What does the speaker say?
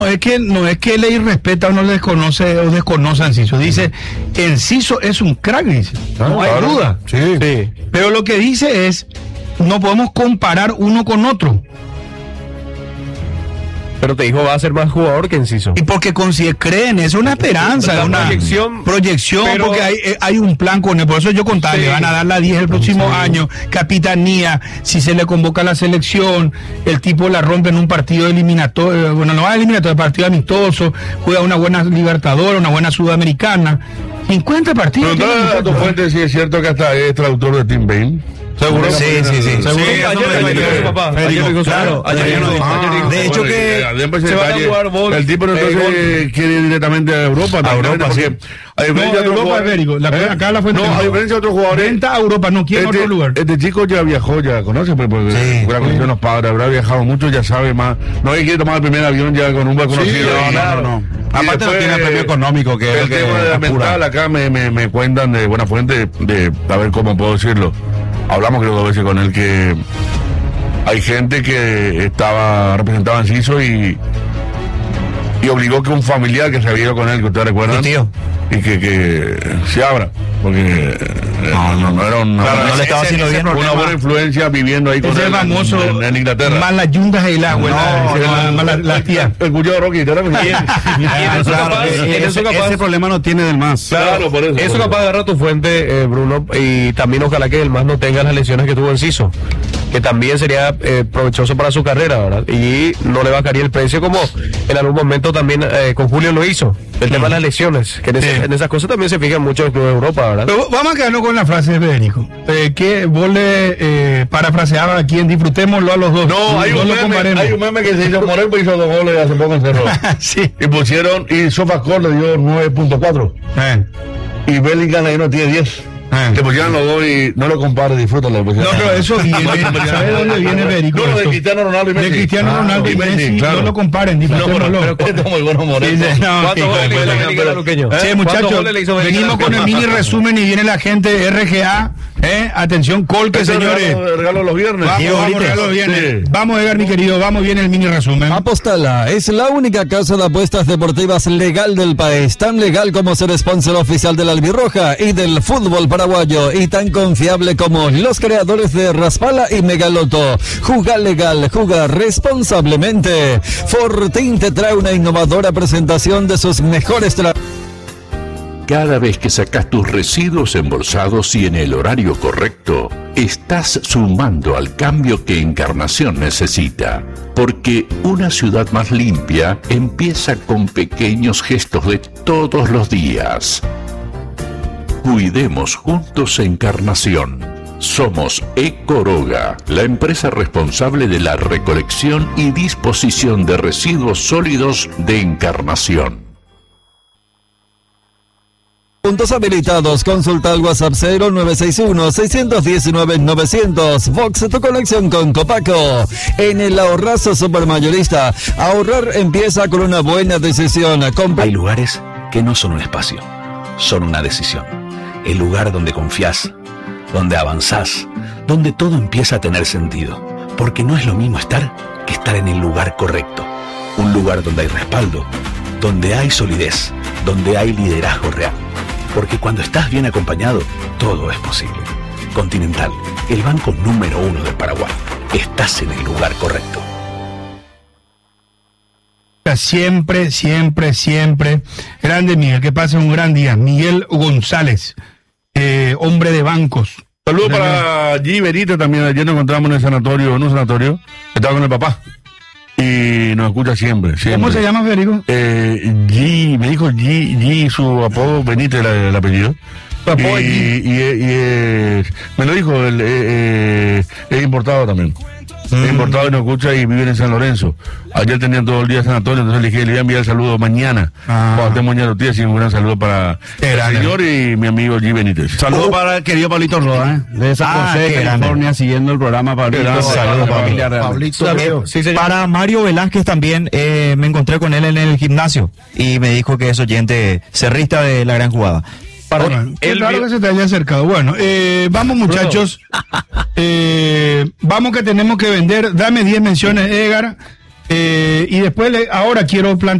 No es que le irrespeta o no le desconoce o desconoce a Enciso. Dice, Enciso es un crack, dice. No hay duda. Sí. Pero lo que dice es, no podemos comparar uno con otro. Pero te dijo va a ser más jugador que Enciso. Y porque creen, es una esperanza, una proyección, pero, porque hay un plan con él. Por eso yo contaba, le van a dar la 10 el próximo año, capitanía, si se le convoca a la selección, el tipo la rompe en un partido eliminatorio, bueno, no va a eliminatorio, partido amistoso, juega una buena Libertadores, una buena Sudamericana, 50 partidos. Pero a tu fuente si es cierto que hasta es traductor de Tim Bain. Seguro. Sí. Seguro. Ayer dijo, claro. De hecho que se van a jugar bols. El tipo entonces quiere ir directamente a Europa. A Europa, porque a diferencia de otros jugadores. Acá la fuente. No, a diferencia de otros jugadores. Venta a Europa, no quiere otro lugar. Este chico ya viajó, ya conoce, porque los padres, habrá viajado mucho, ya sabe más. No hay que tomar el primer avión ya con un buen conocido. No. Aparte no tiene el premio económico que el tema de la mental acá me cuentan de buena fuente de a ver cómo puedo decirlo. Hablamos creo 2 veces con él que hay gente que representaba a Enciso y obligó que un familiar que se había ido con él, que ustedes recuerdan, y que se abra, porque no era no le estaba haciendo bien una buena influencia viviendo ahí con él famoso en Inglaterra. Más las yundas y el agua, más las tías. El cuñado de Rocky, ese problema no tiene del más. Claro, por eso. Eso capaz de agarrar tu fuente, Bruno, y también ojalá que el más no tenga las lesiones que tuvo Enciso, que también sería provechoso para su carrera, ¿verdad? Y no le bajaría el precio como en algún momento también con Julio lo hizo. El tema de las lesiones, que en esas cosas también se fijan mucho en Club Europa, ¿verdad? Pero vamos a quedarnos con la frase de Federico, que vos le parafraseaba aquí en Disfrutémoslo a los dos. No, hay un meme que se hizo Morel, pues hizo 2 goles hace poco en Cerro. Sí. Y pusieron, y SofaScore le dio 9.4. Y Bellingham ahí no tiene 10. Te pusieron los 2 y no lo compares, disfrútalo. No, pero eso viene. ¿Sabes dónde viene Federico? No, de Cristiano Ronaldo y Messi. De Cristiano Ronaldo y Messi, claro. No lo comparen, disfrutémoslo. Pero muy bueno Moreno. ¿Cuántos goles le hizo Bellingham a Luqueño? Sí, muchachos, venimos con el mini resumen y viene la gente RGA. Atención, Colque, señores. Regalo los viernes. Vamos, Edgar, mi querido, vamos, viene el mini resumen. Apostala es la única casa de apuestas deportivas legal del país, tan legal como ser sponsor oficial de la Albirroja y del fútbol paraguayo, y tan confiable como los creadores de Raspala y Megaloto. Juga legal, juga responsablemente. Fortín te trae una innovadora presentación de sus mejores Cada vez que sacas tus residuos embolsados y en el horario correcto, estás sumando al cambio que Encarnación necesita. Porque una ciudad más limpia empieza con pequeños gestos de todos los días. Cuidemos juntos Encarnación. Somos Ecoroga, la empresa responsable de la recolección y disposición de residuos sólidos de Encarnación. Puntos habilitados. Consulta al WhatsApp 0961-619-900. Vox, tu conexión con Copaco. En el ahorrazo supermayorista, ahorrar empieza con una buena decisión. Hay lugares que no son un espacio, son una decisión. El lugar donde confías, donde avanzás, donde todo empieza a tener sentido. Porque no es lo mismo estar que estar en el lugar correcto. Un lugar donde hay respaldo, donde hay solidez, donde hay liderazgo real. Porque cuando estás bien acompañado, todo es posible. Continental, el banco número 1 del Paraguay. Estás en el lugar correcto. Siempre. Grande Miguel, que pase un gran día. Miguel González, hombre de bancos. Saludos para G. Berito también. Ayer nos encontramos en un sanatorio. Estaba con el papá. Y nos escucha siempre. ¿Cómo se llama, Federico? G, me dijo G, su apodo, Benítez, el apellido. Y me lo dijo, es importado también. Es importado y nos escucha y vive en San Lorenzo. Ayer tenían todo el día sanatorio, entonces le dije, le voy a enviar el saludo mañana. Cuando estemos mañana los días, y un gran saludo para el señor y mi amigo G. Benítez. Saludos para el querido Pablito Roda, de San José, California, siguiendo el programa. Pablito, saludos para Pablito. Sí, para Mario Velázquez también, me encontré con él en el gimnasio y me dijo que es oyente cerrista de La Gran Jugada. Claro que se te haya acercado. Bueno, vamos muchachos. Vamos que tenemos que vender. Dame 10 menciones, Edgar. Y después, ahora quiero plantear